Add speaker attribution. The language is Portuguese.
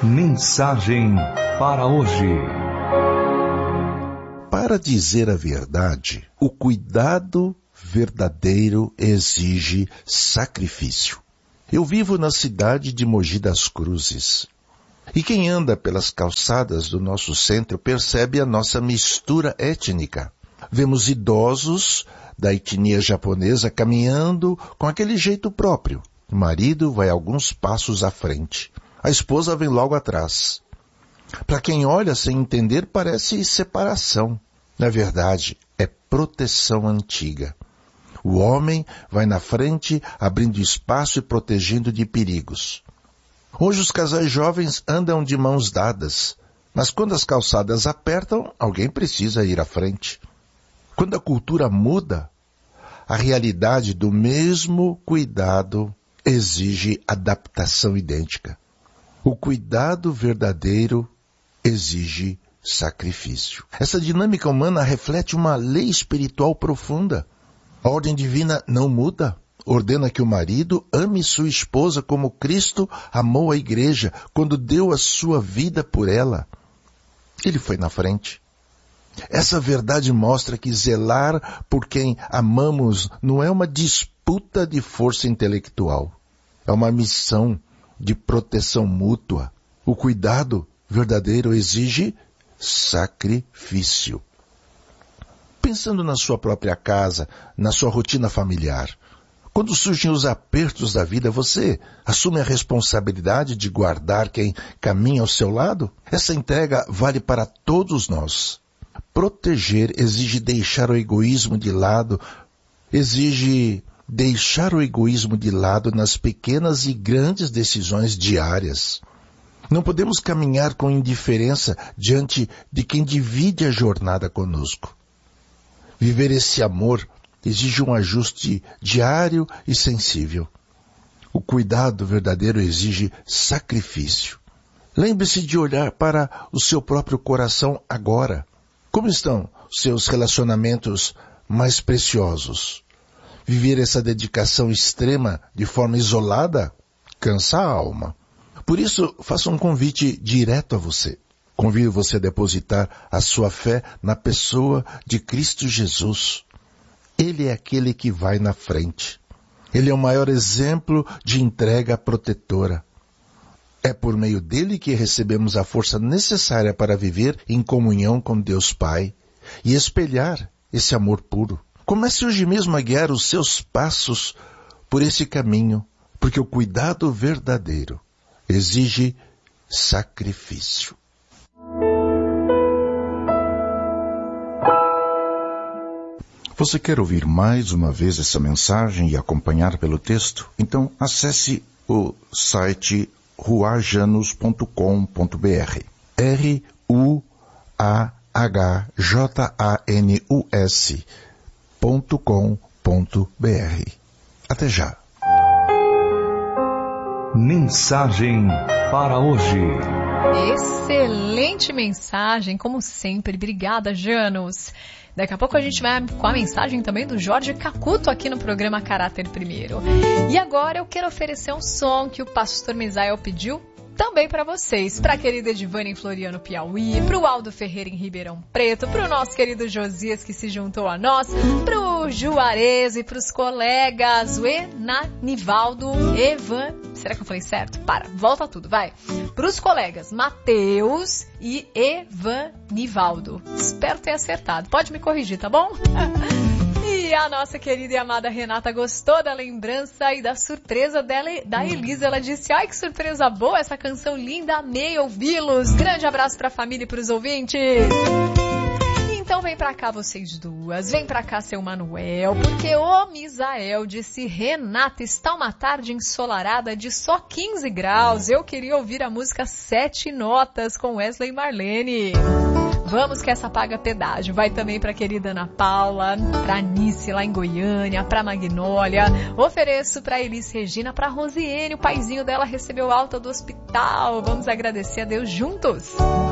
Speaker 1: Mensagem para hoje.
Speaker 2: Para dizer a verdade, o cuidado verdadeiro exige sacrifício. Eu vivo na cidade de Mogi das Cruzes. E quem anda pelas calçadas do nosso centro percebe a nossa mistura étnica. Vemos idosos da etnia japonesa caminhando com aquele jeito próprio. O marido vai alguns passos à frente. A esposa vem logo atrás. Para quem olha sem entender, parece separação. Na verdade, é proteção antiga. O homem vai na frente, abrindo espaço e protegendo de perigos. Hoje os casais jovens andam de mãos dadas, mas quando as calçadas apertam, alguém precisa ir à frente. Quando a cultura muda, a realidade do mesmo cuidado exige adaptação idêntica. O cuidado verdadeiro exige sacrifício. Essa dinâmica humana reflete uma lei espiritual profunda. A ordem divina não muda. Ordena que o marido ame sua esposa como Cristo amou a igreja quando deu a sua vida por ela. Ele foi na frente. Essa verdade mostra que zelar por quem amamos não é uma disputa de força intelectual. É uma missão de proteção mútua. O cuidado verdadeiro exige sacrifício. Pensando na sua própria casa, na sua rotina familiar, quando surgem os apertos da vida, você assume a responsabilidade de guardar quem caminha ao seu lado? Essa entrega vale para todos nós. Proteger exige deixar o egoísmo de lado, nas pequenas e grandes decisões diárias. Não podemos caminhar com indiferença diante de quem divide a jornada conosco. Viver esse amor exige um ajuste diário e sensível. O cuidado verdadeiro exige sacrifício. Lembre-se de olhar para o seu próprio coração agora. Como estão seus relacionamentos mais preciosos? Viver essa dedicação extrema de forma isolada cansa a alma. Por isso, faço um convite direto a você. Convido você a depositar a sua fé na pessoa de Cristo Jesus. Ele é aquele que vai na frente. Ele é o maior exemplo de entrega protetora. É por meio dele que recebemos a força necessária para viver em comunhão com Deus Pai e espelhar esse amor puro. Comece hoje mesmo a guiar os seus passos por esse caminho, porque o cuidado verdadeiro exige sacrifício. Você quer ouvir mais uma vez essa mensagem e acompanhar pelo texto? Então acesse o site ruajanus.com.br ruajanus.com.br. Até já.
Speaker 1: Mensagem para hoje.
Speaker 3: Excelente mensagem, como sempre. Obrigada, Janus. Daqui a pouco a gente vai com a mensagem também do Jorge Cacuto aqui no programa Caráter Primeiro. E agora eu quero oferecer um som que o pastor Misael pediu também para vocês, para a querida Edivane em Floriano, Piauí, para o Aldo Ferreira em Ribeirão Preto, para o nosso querido Josias que se juntou a nós, para o Juarez e para os colegas, o Nivaldo, Evan, será que eu falei certo? Volta tudo, vai. Para os colegas Mateus e Evan Nivaldo. Espero ter acertado. Pode me corrigir, tá bom? E a nossa querida e amada Renata gostou da lembrança e da surpresa dela, da Elisa. Ela disse, ai que surpresa boa, essa canção linda, amei ouvi-los. Grande abraço para a família e para os ouvintes. Então vem pra cá vocês duas, vem pra cá seu Manuel, porque o Misael disse, Renata, está uma tarde ensolarada de só 15 graus. Eu queria ouvir a música 7 Notas com Wesley e Marlene. Vamos que essa paga pedágio. Vai também pra querida Ana Paula, pra Anice lá em Goiânia, pra Magnólia. Ofereço pra Elis Regina, pra Rosiane, o paizinho dela recebeu alta do hospital. Vamos agradecer a Deus juntos.